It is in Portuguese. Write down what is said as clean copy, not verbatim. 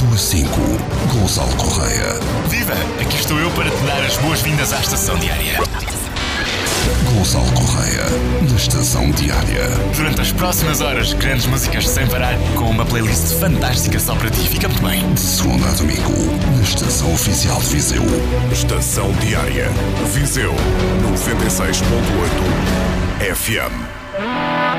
8 às 5, Gonçalo Correia. Viva! Aqui estou eu para te dar as boas-vindas à Estação Diária. Gonçalo Correia, na Estação Diária. Durante as próximas horas, grandes músicas sem parar, com uma playlist fantástica só para ti. Fica muito bem. De segunda a domingo, na Estação Oficial de Viseu. Estação Diária, Viseu 96.8 FM.